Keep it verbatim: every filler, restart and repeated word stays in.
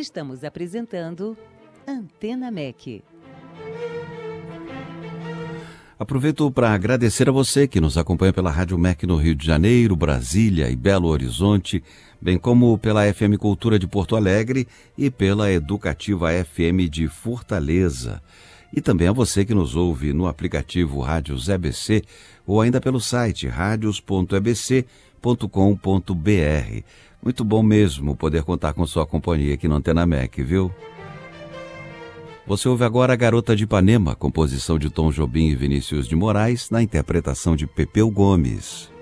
Estamos apresentando Antena M E C. Aproveito para agradecer a você que nos acompanha pela Rádio M E C no Rio de Janeiro, Brasília e Belo Horizonte, bem como pela F M Cultura de Porto Alegre e pela Educativa F M de Fortaleza. E também a você que nos ouve no aplicativo Rádios E B C ou ainda pelo site radios ponto e b c ponto com ponto b r. Muito bom mesmo poder contar com sua companhia aqui no Antena M E C, viu? Você ouve agora a Garota de Ipanema, composição de Tom Jobim e Vinícius de Moraes, na interpretação de Pepeu Gomes.